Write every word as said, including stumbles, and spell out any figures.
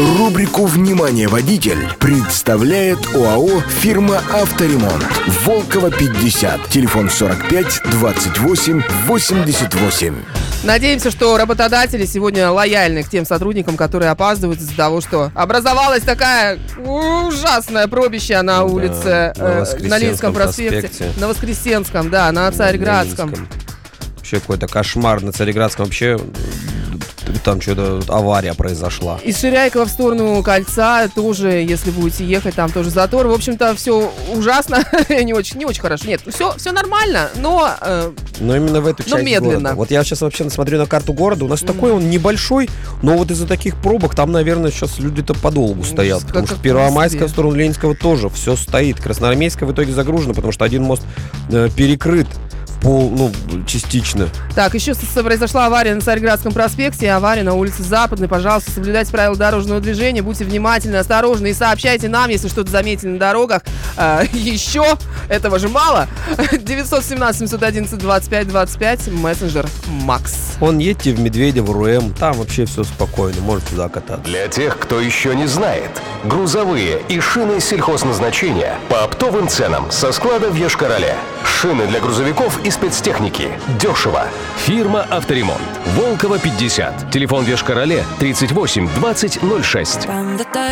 Рубрику «Внимание, водитель» представляет ОАО «Фирма Авторемонт». Волкова, пятьдесят. Телефон сорок пять двадцать восемь восемьдесят восемь. Надеемся, что работодатели сегодня лояльны к тем сотрудникам, которые опаздывают из-за того, что образовалась такая ужасная пробища на улице, да, э, на, на Ленинском проспекте. проспекте. На Воскресенском, да, на Царьградском. На Вообще какой-то кошмар. На Царьградском вообще там что-то авария произошла. Из Ширяйкова в сторону Кольца тоже, если будете ехать, там тоже затор. В общем-то, все ужасно, не очень, не очень хорошо. Нет, все, все нормально, но... Э, но именно в эту часть медленно. города. Вот я сейчас вообще смотрю на карту города. У нас mm-hmm. такой он небольшой, но вот из-за таких пробок там, наверное, сейчас люди-то подолгу стоят. Как потому что Первомайская в сторону Ленинского тоже все стоит. Красноармейская в итоге загружена, потому что один мост э, перекрыт. Пол, ну, частично. Так, еще произошла авария на Царьградском проспекте и авария на улице Западной. Пожалуйста, соблюдайте правила дорожного движения, будьте внимательны, осторожны и сообщайте нам, если что-то заметили на дорогах. А, еще этого же мало. девятьсот семнадцать семьсот одиннадцать двадцать пять двадцать пять, мессенджер Макс. Он едьте в Медведево, РУМ, там вообще все спокойно, можете туда кататься. Для тех, кто еще не знает, грузовые и шины сельхозназначения по оптовым ценам со склада в Йошкар-Оле. Шины для грузовиков и спецтехники. Дешево. Фирма Авторемонт. Волкова, пятьдесят. Телефон в Йошкар-Оле тридцать восемь двадцать ноль шесть.